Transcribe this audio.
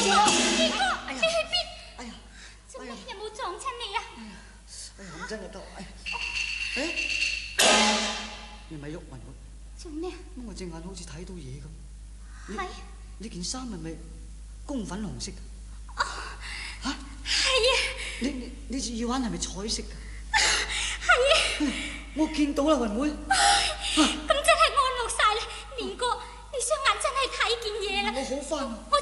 二哥，你去邊？ 哎呀， 做咩有冇撞親你啊？ 哎呀，咁真係得，你咪喐埋我。 做咩？ 我隻眼好似睇到嘢咁。 係。 呢件衫係咪公粉紅色？嚇？係啊。 你隻耳環係咪彩色㗎？ 係啊。 我見到啦，雲妹。 咁真係安樂晒啦，連哥，你雙眼真係睇見嘢啦。 我好返。 我